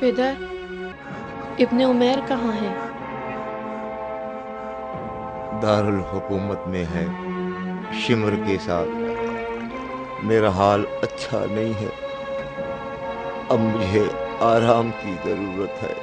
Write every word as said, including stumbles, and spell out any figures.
Feather, इब्ने उमैर कहाँ है? दारुल हुकूमत में है, शिमर के साथ। मेरा हाल अच्छा नहीं है। अब मुझे आराम की जरूरत है।